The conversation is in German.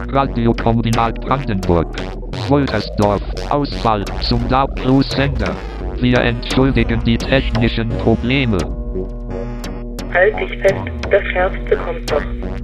Radiokombinat Brandenburg. Woltersdorf. Ausfall zum DAB+-Sender. Wir entschuldigen die technischen Probleme. Halt dich fest, das Schärfste kommt noch.